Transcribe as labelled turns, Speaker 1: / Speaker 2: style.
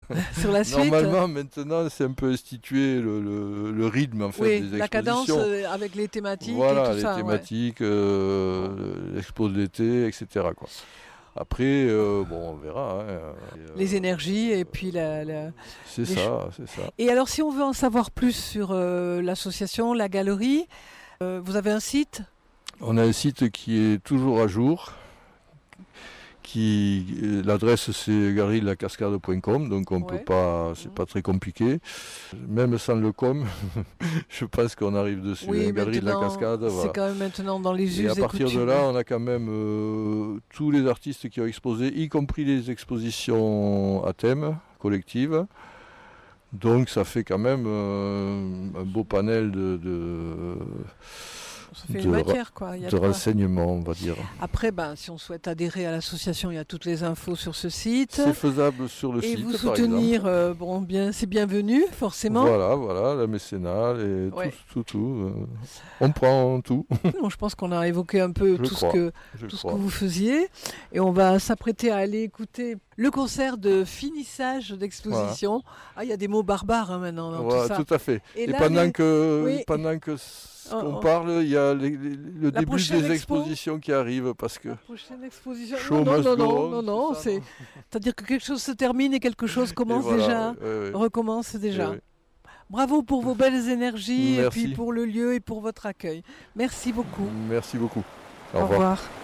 Speaker 1: sur la suite.
Speaker 2: Normalement, maintenant, c'est un peu institué le rythme en fait,
Speaker 1: Oui,
Speaker 2: des
Speaker 1: la cadence
Speaker 2: expositions.
Speaker 1: avec les thématiques
Speaker 2: Voilà,
Speaker 1: et tout
Speaker 2: les
Speaker 1: ça. Ouais.
Speaker 2: thématiques, l'expo de l'été, etc. quoi. Après, bon, on verra.
Speaker 1: Les énergies et puis
Speaker 2: C'est
Speaker 1: les
Speaker 2: ça, c'est ça.
Speaker 1: Et alors, si on veut en savoir plus sur l'association, la galerie, vous avez un site?
Speaker 2: On a un site qui est toujours à jour. L'adresse c'est galerielacascade.com, donc on peut pas, c'est pas très compliqué. Même sans le com, je pense qu'on arrive dessus.
Speaker 1: Oui,
Speaker 2: Galerie de la Cascade.
Speaker 1: c'est
Speaker 2: Voilà.
Speaker 1: quand même maintenant dans les us
Speaker 2: Et à
Speaker 1: et
Speaker 2: partir de
Speaker 1: coutumes.
Speaker 2: là, on a quand même tous les artistes qui ont exposé, y compris les expositions à thème collective. Donc ça fait quand même un beau panel
Speaker 1: Ça fait une matière, quoi. Il y a
Speaker 2: de
Speaker 1: quoi.
Speaker 2: renseignements, on va dire.
Speaker 1: Après, si on souhaite adhérer à l'association, il y a toutes les infos sur ce site.
Speaker 2: C'est faisable sur le
Speaker 1: Et
Speaker 2: site,
Speaker 1: vous
Speaker 2: par exemple.
Speaker 1: soutenir, c'est bienvenu, forcément.
Speaker 2: Voilà, la mécénat, tout. On prend tout.
Speaker 1: Je pense qu'on a évoqué un peu tout ce que vous faisiez. Et on va s'apprêter à aller écouter le concert de finissage d'exposition. Voilà. Ah, il y a des mots barbares maintenant dans tout ça.
Speaker 2: Tout à fait. Et là, pendant que on parle, il y a le début des expositions qui arrivent parce que.
Speaker 1: La prochaine exposition.
Speaker 2: Non.
Speaker 1: C'est-à-dire que quelque chose se termine et quelque chose commence déjà, recommence déjà. Bravo pour vos belles énergies. Merci. Et puis pour le lieu et pour votre accueil. Merci beaucoup.
Speaker 2: Merci beaucoup.
Speaker 1: Au revoir.